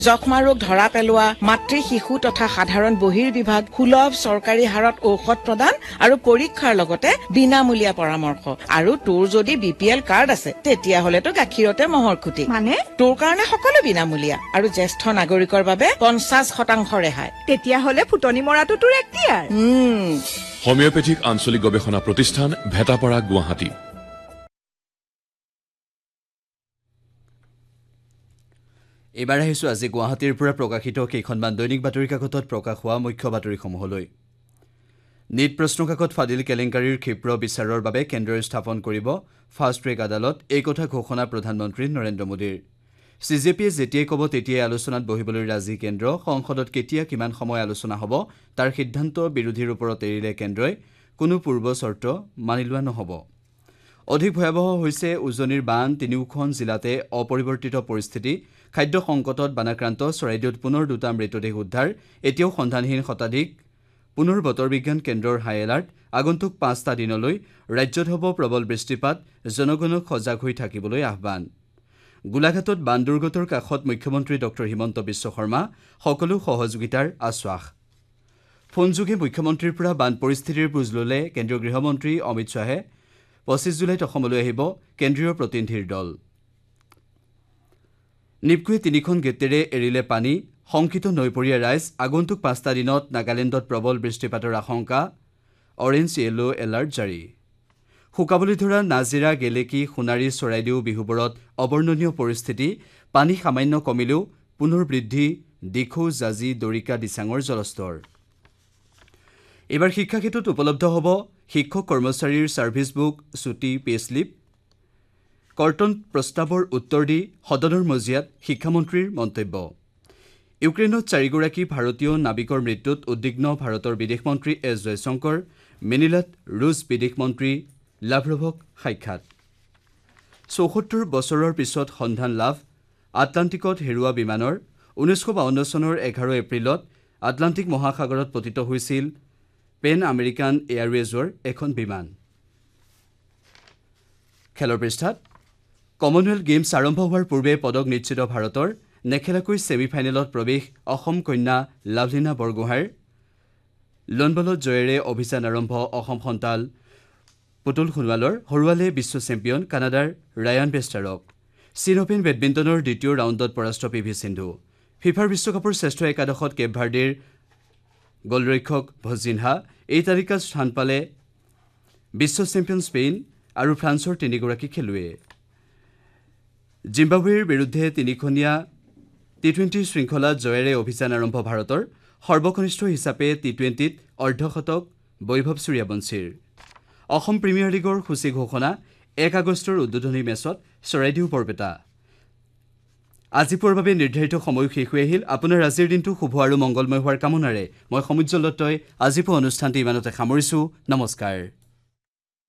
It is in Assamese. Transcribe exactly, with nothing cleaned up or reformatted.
যক্ষ্মা ৰোগ ধৰা পেলোৱা মাতৃ শিশু তথা সাধাৰণ বহিৰ বিভাগ সুলভ চৰকাৰী হাৰত ঔষধ প্ৰদান আৰু পৰীক্ষাৰ লগতে বিনামূলীয়া পৰামৰ্শ আৰু তোৰ যদি বিপিএল কাৰ্ড আছে তেতিয়া হলেতো গাখীৰতে মহৰ খুটি মানে তোৰ কাৰণে সকলো বিনামূলীয়া আৰু জ্যেষ্ঠ নাগৰিকৰ বাবে পঞ্চাশ শতাংশ ৰেহাই তেতিয়া হলে ফুটনি মৰাটো তোৰ এক্টিয়াৰ উম হোমিওপ্যাথিক আঞ্চলিক গৱেষণা প্ৰতিষ্ঠান ভেটাপাৰা গুৱাহাটী এবাৰ আহিছো আজি গুৱাহাটীৰ পৰা প্ৰকাশিত কেইখনমান দৈনিক বাতৰি কাকতত প্ৰকাশ হোৱা মুখ্য বাতৰিসমূহলৈ নিট প্ৰশ্নকাকত ফাদিল কেলেংকাৰীৰ ক্ষীপ্ৰ বিচাৰৰ বাবে কেন্দ্ৰই স্থাপন কৰিব ফাষ্ট ট্ৰেক আদালত এই কথা ঘোষণা প্ৰধানমন্ত্ৰী নৰেন্দ্ৰ মোদীৰ সিজেপিয়ে যেতিয়াই ক'ব তেতিয়াই আলোচনাত বহিবলৈ ৰাজি কেন্দ্ৰ সংসদত কেতিয়া কিমান সময় আলোচনা হ'ব তাৰ সিদ্ধান্ত বিৰোধীৰ ওপৰত এৰিলে কেন্দ্ৰই কোনো পূৰ্ব চৰ্ত মানি লোৱা নহ'ব অধিক ভয়াৱহ হৈছে উজনিৰ বান তিনিওখন জিলাতে অপৰিৱৰ্তিত পৰিস্থিতি খাদ্য সংকটত বানাক্ৰান্ত চৰাইদেউত পুনৰ দুটা মৃতদেহ উদ্ধাৰ এতিয়াও সন্ধানহীন শতাধিক পুনৰ বতৰ বিজ্ঞান কেন্দ্ৰৰ হাই এলাৰ্ট আগন্তুক পাঁচটা দিনলৈ ৰাজ্যত হ'ব প্ৰবল বৃষ্টিপাত জনগণক সজাগ হৈ থাকিবলৈ আহ্বান গোলাঘাটত বান দুৰ্গতৰ কাষত মুখ্যমন্ত্ৰী ডক্টৰ হিমন্ত বিশ্ব শৰ্মা সকলো সহযোগিতাৰ আশ্বাস ফোনযোগে মুখ্যমন্ত্ৰীৰ পৰা বান পৰিস্থিতিৰ বুজ ল'লে কেন্দ্ৰীয় গৃহমন্ত্ৰী অমিত শ্বাহে পঁচিছ জুলাইত অসমলৈ আহিব কেন্দ্ৰীয় প্ৰতিনিধিৰ দল নিপকুৱে তিনিখন গেটেৰে এৰিলে পানী শংকিত নৈপৰীয়া ৰাইজ আগন্তুক পাঁচটা দিনত নাগালেণ্ডত প্ৰবল বৃষ্টিপাতৰ আশংকা অৰেঞ্জ য়েলো এলাৰ্ট জাৰি শুকাবলৈ ধৰা নাজিৰা গেলেকী সোণাৰী চৰাইদেউ বিহুবোৰত অৱৰ্ণনীয় পৰিস্থিতি পানী সামান্য কমিলেও পুনৰ বৃদ্ধি দিখৌ জাজি দৰিকা দিচাঙৰ জলস্তৰ এইবাৰ শিক্ষা ক্ষেত্ৰত উপলব্ধ হ'ব শিক্ষক কৰ্মচাৰীৰ ছাৰ্ভিচ বুক ছুটি পে স্লিপ কৰ্তন প্ৰস্তাৱৰ উত্তৰ দি সদনৰ মজিয়াত শিক্ষামন্ত্ৰীৰ মন্তব্য ইউক্ৰেইনত চাৰিগৰাকী ভাৰতীয় নাবিকৰ মৃত্যুত উদ্বিগ্ন ভাৰতৰ বিদেশ মন্ত্ৰী এছ জয়শংকৰ মেনিলাত ৰুছ বিদেশ মন্ত্ৰী লাভ্ৰভক সাক্ষাৎ চৌসত্তৰ বছৰৰ পিছত সন্ধান লাভ আটলাণ্টিকত হেৰুৱা বিমানৰ ঊনৈছশ বাৱন্ন চনৰ এঘাৰ এপ্ৰিলত আটলাণ্টিক মহাসাগৰত পতিত হৈছিল পেন আমেৰিকান এয়াৰৱেজৰ এখন বিমান খেলৰ পৃষ্ঠাত কমনৱেলথ গেমছ আৰম্ভ হোৱাৰ পূৰ্বে পদক নিশ্চিত ভাৰতৰ নেখেলাকৈ ছেমিফাইনেলত প্ৰৱেশ অসম কন্যা লাভলীনা বৰগোহাঁইৰ লনবলত জয়েৰে অভিযান আৰম্ভ অসম সন্তাল পুতুল সোণোৱালৰ হৰুৱালে বিশ্ব চেম্পিয়ন কানাডাৰ ৰায়ান বেষ্টাৰক চীন অপেন বেডমিণ্টনৰ দ্বিতীয় ৰাউণ্ডত পৰাস্ত পি ভি সিন্ধু ফিফাৰ বিশ্বকাপৰ শ্ৰেষ্ঠ একাদশত কেপ ভাৰ্ডেৰ গলৰক্ষক ভজিনহা এই তালিকাত স্থান পালে বিশ্ব চেম্পিয়ন স্পেইন আৰু ফ্ৰান্সৰ তিনিগৰাকী খেলুৱৈয়ে জিম্বাবৱেৰ বিৰুদ্ধে তিনিখনীয়া টি টুৱেণ্টি শৃংখলাত জয়েৰে অভিযান আৰম্ভ ভাৰতৰ সৰ্বকনিষ্ঠ হিচাপে টি টুৱেণ্টিত অৰ্ধশতক বৈভৱ সূৰ্যবংশীৰ অসম প্ৰিমিয়াৰ লীগৰ সূচী ঘোষণা এক আগষ্টৰ উদ্বোধনী মেচত চৰাইদেউ বৰপেটা আজি পুৱাৰ বাবে নিৰ্ধাৰিত সময় শেষ হৈ আহিল আপোনাৰ আজিৰ দিনটো শুভ আৰু মংগলময় হোৱাৰ কামনাৰে মই সমুজ্জ্বল দত্তই আজি পুৱা অনুষ্ঠানটি ইমানতে সামৰিছো নমস্কাৰ।